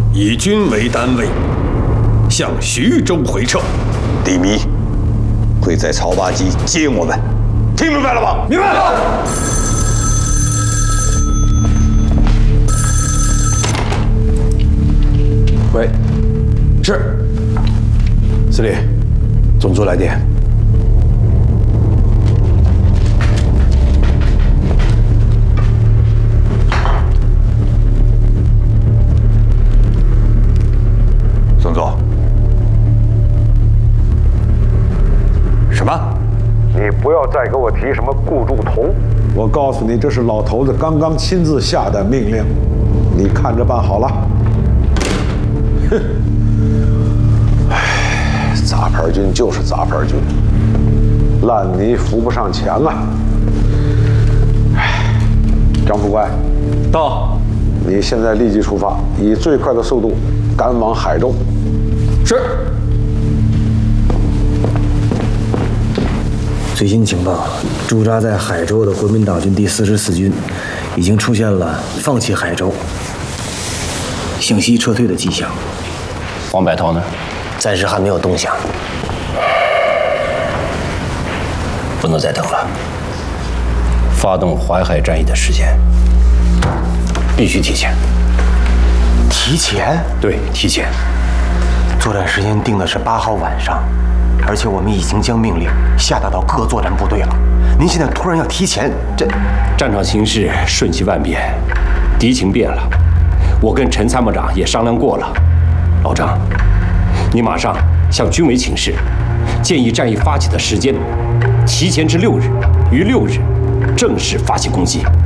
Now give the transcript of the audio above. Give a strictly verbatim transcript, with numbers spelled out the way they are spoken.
以军为单位，向徐州回撤。 李弥会在曹八矶接我们，听明白了吗？ 明白了。 喂，是。司令，总督来电。 宋总，什么？ 你不要再给我提什么顾祝同。 我告诉你，这是老头子刚刚亲自下的命令，你看着办好了。 哼，唉，杂牌军就是杂牌军，烂泥扶不上墙啊！唉，张副官， 到。 你现在立即出发，以最快的速度赶往海州。 是。 最新情报，驻扎在海州的国民党军第四十四军，已经出现了放弃海州、向西撤退的迹象。 王柏涛呢？ 暂时还没有动向。 不能再等了。发动淮海战役的时间必须提前。 提前？ 对，提前。 作战时间定的是八号晚上，而且我们已经将命令下达到各作战部队了。您现在突然要提前，这战场形势瞬息万变，敌情变了。我跟陈参谋长也商量过了，老张，你马上向军委请示，建议战役发起的时间提前至六日，于六日正式发起攻击。